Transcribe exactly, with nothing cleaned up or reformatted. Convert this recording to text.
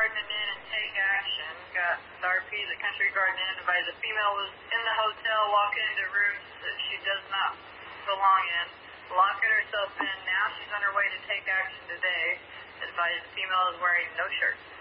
Garden Inn and take action. Got the R Ps at Country Garden Inn advised the female was in the hotel walking into rooms that she does not belong in, locking herself in. Now she's on her way to take action today. Advised the female is wearing no shirt.